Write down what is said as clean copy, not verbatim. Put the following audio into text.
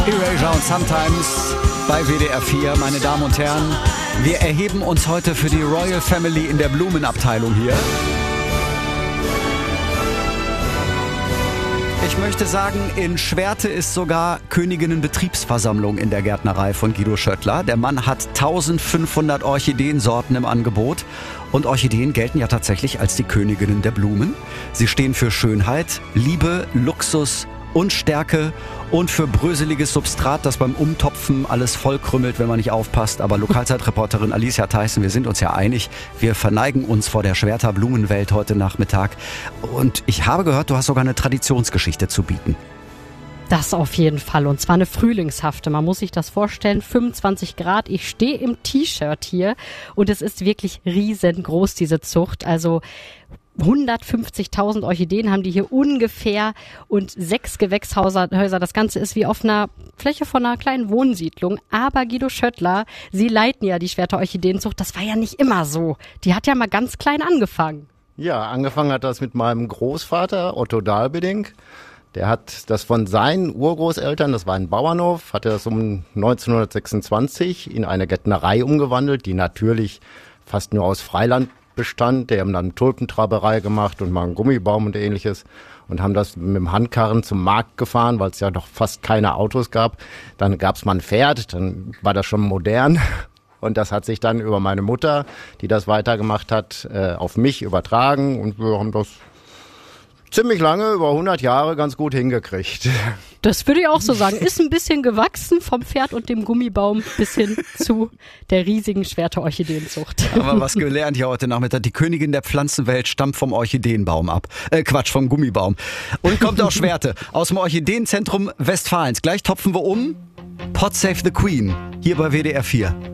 Erasure und Sometimes bei WDR 4, meine Damen und Herren. Wir erheben uns heute für die Royal Family in der Blumenabteilung hier. Ich möchte sagen, in Schwerte ist sogar Königinnenbetriebsversammlung in der Gärtnerei von Guido Schöttler. Der Mann hat 1500 Orchideensorten im Angebot. Und Orchideen gelten ja tatsächlich als die Königinnen der Blumen. Sie stehen für Schönheit, Liebe, Luxus und Stärke und für bröseliges Substrat, das beim Umtopfen alles vollkrümmelt, wenn man nicht aufpasst. Aber Lokalzeitreporterin Alicia Theissen, wir sind uns ja einig, wir verneigen uns vor der Schwerter Blumenwelt heute Nachmittag. Und ich habe gehört, du hast sogar eine Traditionsgeschichte zu bieten. Das auf jeden Fall, und zwar eine frühlingshafte. Man muss sich das vorstellen, 25 Grad. Ich stehe im T-Shirt hier und es ist wirklich riesengroß, diese Zucht. Also 150.000 Orchideen haben die hier ungefähr und 6 Gewächshäuser. Das Ganze ist wie auf einer Fläche von einer kleinen Wohnsiedlung. Aber Guido Schöttler, Sie leiten ja die Schwerter Orchideenzucht. Das war ja nicht immer so. Die hat ja mal ganz klein angefangen. Ja, angefangen hat das mit meinem Großvater Otto Dahlbeding. Der hat das von seinen Urgroßeltern, das war ein Bauernhof, hat er das um 1926 in eine Gärtnerei umgewandelt, die natürlich fast nur aus Freiland bestand. Die haben dann Tulpentraberei gemacht und mal einen Gummibaum und ähnliches und haben das mit dem Handkarren zum Markt gefahren, weil es ja noch fast keine Autos gab. Dann gab es mal ein Pferd, dann war das schon modern. Und das hat sich dann über meine Mutter, die das weitergemacht hat, auf mich übertragen. Und wir haben das ziemlich lange, über 100 Jahre, ganz gut hingekriegt. Das würde ich auch so sagen. Ist ein bisschen gewachsen vom Pferd und dem Gummibaum bis hin zu der riesigen Schwerter Orchideenzucht. Aber was gelernt hier heute Nachmittag. Die Königin der Pflanzenwelt stammt vom Orchideenbaum ab. Vom Gummibaum. Und kommt aus Schwerte, aus dem Orchideenzentrum Westfalens. Gleich topfen wir um. Pod Save the Queen, hier bei WDR 4.